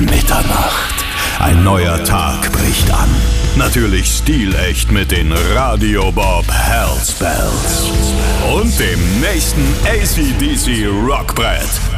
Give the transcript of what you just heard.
Mitternacht. Ein neuer Tag bricht an. Natürlich stilecht mit den Radio Bob Hellspells. Und dem nächsten AC/DC Rockbrett.